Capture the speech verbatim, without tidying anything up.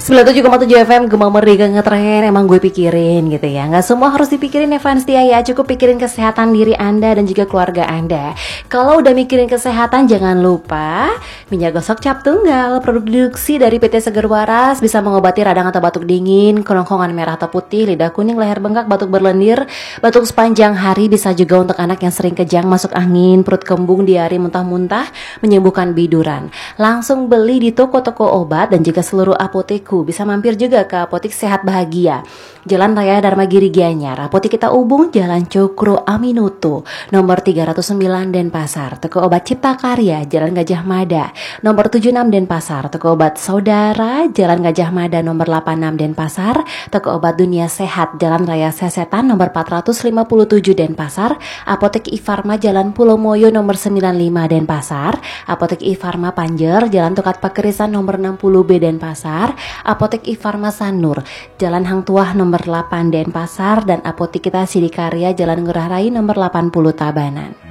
sembilan puluh tujuh koma tujuh F M Gema Merdeka ngetren, emang gue pikirin gitu ya. Nggak semua harus dipikirin ya fans dia ya. Cukup pikirin kesehatan diri Anda dan juga keluarga Anda. Kalau udah mikirin kesehatan, jangan lupa minyak gosok cap tunggal produksi dari P T Seger Waras, bisa mengobati radang atau batuk dingin, kerongkongan merah atau putih, lidah kuning, leher bengkak, batuk berlendir, batuk sepanjang hari. Bisa juga untuk anak yang sering kejang, masuk angin, perut kembung, diare, muntah-muntah, menyembuhkan biduran. Langsung beli di toko-toko obat dan juga seluruh apotekku. Bisa mampir juga ke Apotik Sehat Bahagia, Jalan Raya Dharma Giri Gianyar, Apotik Kita Ubung, Jalan Cokro Aminuto, nomor tiga ratus sembilan Denpasar. Toko Obat Cipta Karya, Jalan Gajah Mada, nomor tujuh puluh enam Denpasar. Toko Obat Saudara, Jalan Gajah Mada, nomor delapan puluh enam Denpasar. Toko Obat Dunia Sehat, Jalan Raya Sesetan, nomor empat ratus lima puluh tujuh Denpasar. Apotek I-Farma, Jalan Pulau Moyo, nomor sembilan puluh lima Denpasar. Apotek I-Farma Panjer, Jalan Tokat Pakerisan, nomor enam puluh B Denpasar. Apotek I-Farma Sanur, Jalan Hang Tuah, nomor delapan Denpasar. Dan Apotek Kita Sidikarya, Jalan Ngurah Rai, nomor delapan puluh Tabanan.